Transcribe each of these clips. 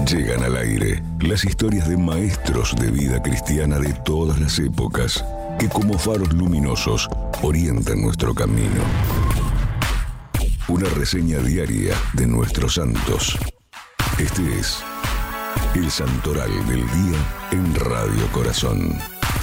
Llegan al aire las historias de maestros de vida cristiana de todas las épocas, que como faros luminosos orientan nuestro camino. Una reseña diaria de nuestros santos. Este es el Santoral del Día en Radio Corazón.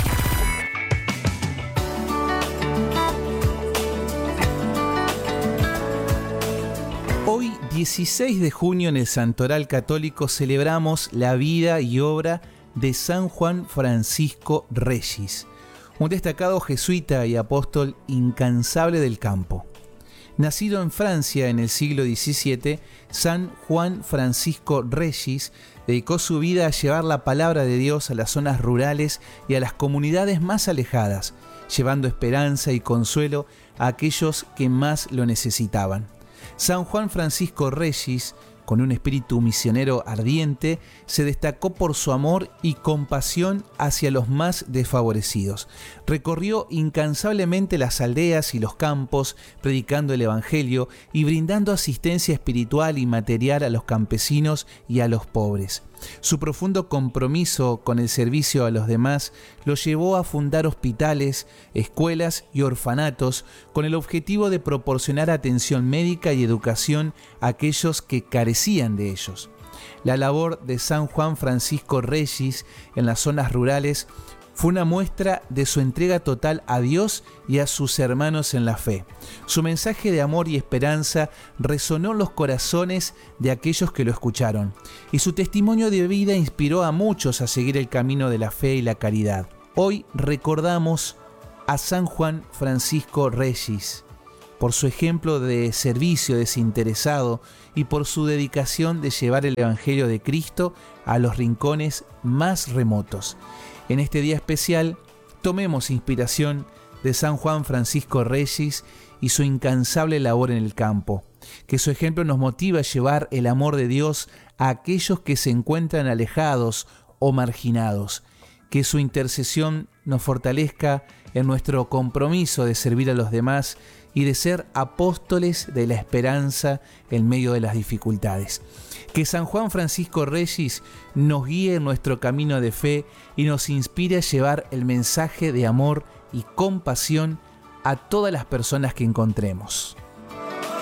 Hoy, 16 de junio, en el Santoral Católico celebramos la vida y obra de San Juan Francisco Regis, un destacado jesuita y apóstol incansable del campo. Nacido en Francia en el siglo XVII, San Juan Francisco Regis dedicó su vida a llevar la palabra de Dios a las zonas rurales y a las comunidades más alejadas, llevando esperanza y consuelo a aquellos que más lo necesitaban. San Juan Francisco Regis, con un espíritu misionero ardiente, se destacó por su amor y compasión hacia los más desfavorecidos. Recorrió incansablemente las aldeas y los campos, predicando el Evangelio y brindando asistencia espiritual y material a los campesinos y a los pobres. Su profundo compromiso con el servicio a los demás lo llevó a fundar hospitales, escuelas y orfanatos con el objetivo de proporcionar atención médica y educación a aquellos que carecían de ellos. La labor de San Juan Francisco Regis en las zonas rurales fue una muestra de su entrega total a Dios y a sus hermanos en la fe. Su mensaje de amor y esperanza resonó en los corazones de aquellos que lo escucharon, y su testimonio de vida inspiró a muchos a seguir el camino de la fe y la caridad. Hoy recordamos a San Juan Francisco Regis por su ejemplo de servicio desinteresado y por su dedicación de llevar el Evangelio de Cristo a los rincones más remotos. En este día especial, tomemos inspiración de San Juan Francisco Regis y su incansable labor en el campo. Que su ejemplo nos motive a llevar el amor de Dios a aquellos que se encuentran alejados o marginados. Que su intercesión nos fortalezca en nuestro compromiso de servir a los demás y de ser apóstoles de la esperanza en medio de las dificultades. Que San Juan Francisco Regis nos guíe en nuestro camino de fe y nos inspire a llevar el mensaje de amor y compasión a todas las personas que encontremos.